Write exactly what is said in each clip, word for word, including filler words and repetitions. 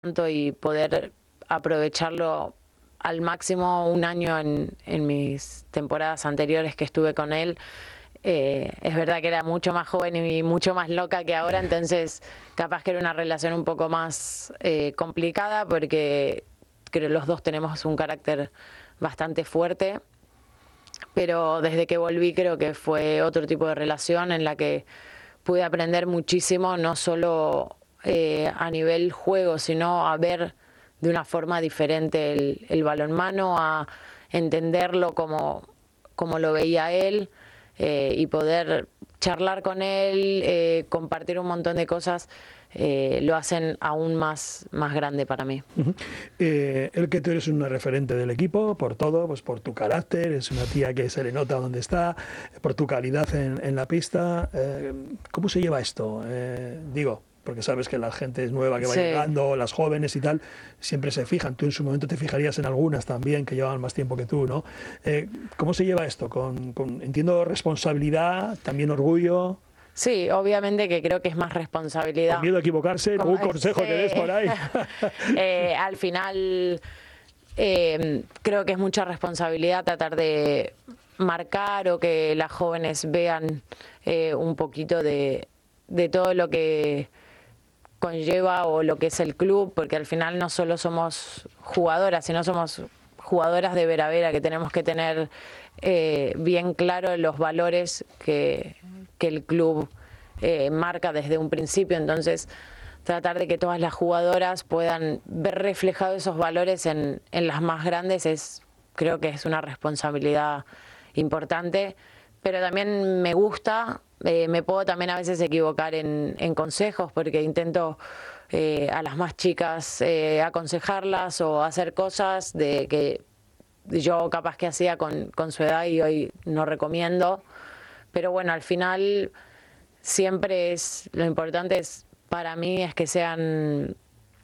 tanto y poder aprovecharlo al máximo un año en, en mis temporadas anteriores que estuve con él. Eh, es verdad que era mucho más joven y mucho más loca que ahora, entonces capaz que era una relación un poco más eh, complicada porque creo que los dos tenemos un carácter bastante fuerte, pero desde que volví creo que fue otro tipo de relación en la que pude aprender muchísimo, no solo eh, a nivel juego, sino a ver de una forma diferente el, el balonmano, a entenderlo como, como lo veía él eh, y poder charlar con él, eh, compartir un montón de cosas, eh, lo hacen aún más, más grande para mí. Uh-huh. Eh, el que tú eres una referente del equipo, por todo, pues por tu carácter, es una tía que se le nota donde está, por tu calidad en, en la pista. Eh, ¿Cómo se lleva esto? Eh, digo, porque sabes que la gente es nueva que va sí. llegando, las jóvenes y tal, siempre se fijan. Tú en su momento te fijarías en algunas también que llevaban más tiempo que tú, ¿no? Eh, ¿Cómo se lleva esto? Con, con, entiendo, responsabilidad, también orgullo. Sí, obviamente que creo que es más responsabilidad. Con miedo a equivocarse, Como, un consejo eh, que des por ahí. eh, al final, eh, creo que es mucha responsabilidad tratar de marcar o que las jóvenes vean eh, un poquito de, de todo lo que conlleva o lo que es el club, porque al final no solo somos jugadoras, sino somos jugadoras de vera a vera, que tenemos que tener eh, bien claro los valores que, que el club eh, marca desde un principio. Entonces tratar de que todas las jugadoras puedan ver reflejados esos valores en, en las más grandes es, creo que es una responsabilidad importante, pero también me gusta, eh, me puedo también a veces equivocar en, en consejos porque intento eh, a las más chicas eh, aconsejarlas o hacer cosas de que yo capaz que hacía con, con su edad y hoy no recomiendo, pero bueno, al final siempre es, lo importante es para mí es que sean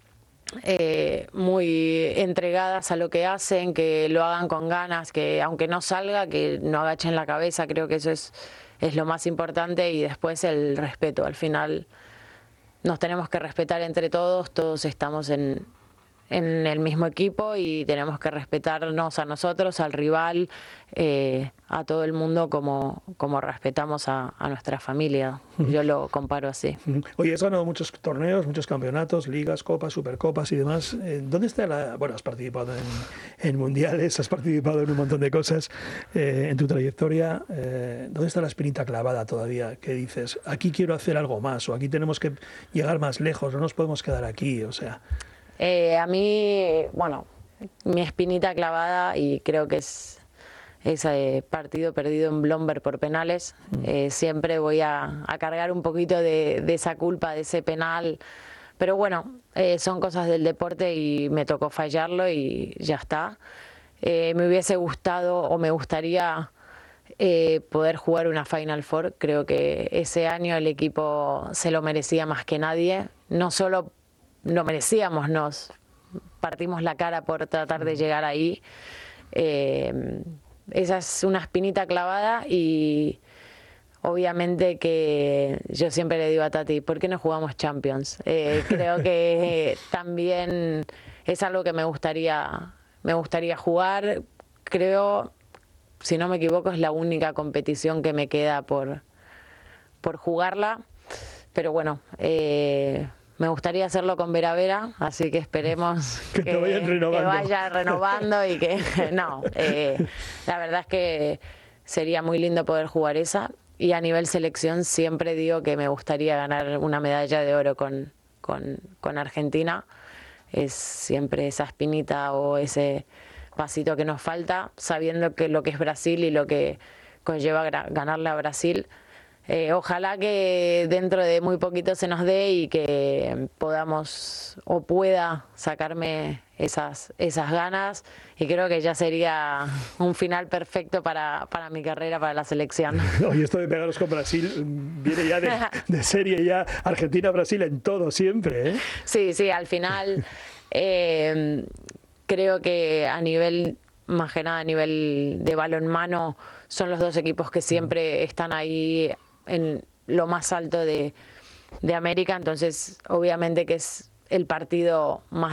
eh, muy entregadas a lo que hacen, que lo hagan con ganas, que aunque no salga, que no agachen la cabeza. Creo que eso es, es lo más importante, y después el respeto. Al final nos tenemos que respetar entre todos, todos estamos en, en el mismo equipo y tenemos que respetarnos a nosotros, al rival, eh, a todo el mundo como, como respetamos a, a nuestra familia. Yo lo comparo así. Oye, has ganado muchos torneos, muchos campeonatos, ligas, copas, supercopas y demás. ¿Dónde está la...? Bueno, has participado en, en mundiales, has participado en un montón de cosas eh, en tu trayectoria. Eh, ¿Dónde está la espinita clavada todavía? Que dices, aquí quiero hacer algo más, o aquí tenemos que llegar más lejos, no nos podemos quedar aquí, o sea... Eh, a mí, bueno, mi espinita clavada, y creo que es ese partido perdido en Blomberg por penales, eh, siempre voy a, a cargar un poquito de, de esa culpa, de ese penal, pero bueno, eh, son cosas del deporte y me tocó fallarlo y ya está. Eh, me hubiese gustado o me gustaría eh, poder jugar una Final Four. Creo que ese año el equipo se lo merecía más que nadie, no solo lo merecíamos, nos partimos la cara por tratar de llegar ahí. Eh, esa es una espinita clavada, y obviamente que yo siempre le digo a Tati, ¿por qué no jugamos Champions? Eh, creo que también es algo que me gustaría, me gustaría jugar. Creo, si no me equivoco, es la única competición que me queda por, por jugarla, pero bueno, eh, me gustaría hacerlo con Vera Vera, así que esperemos que, que, te vayan renovando. que vaya renovando y que no, eh, la verdad es que sería muy lindo poder jugar esa, y a nivel selección siempre digo que me gustaría ganar una medalla de oro con, con, con Argentina. Es siempre esa espinita o ese pasito que nos falta, sabiendo que lo que es Brasil y lo que conlleva ganarle a Brasil. Eh, ojalá que dentro de muy poquito se nos dé y que podamos o pueda sacarme esas, esas ganas, y creo que ya sería un final perfecto para, para mi carrera, para la selección. Oye, esto de pegaros con Brasil viene ya de, de serie, ya Argentina-Brasil en todo, siempre, ¿eh? Sí, sí, al final eh, creo que a nivel, más que nada a nivel de balonmano, son los dos equipos que siempre están ahí en lo más alto de, de América, entonces obviamente que es el partido más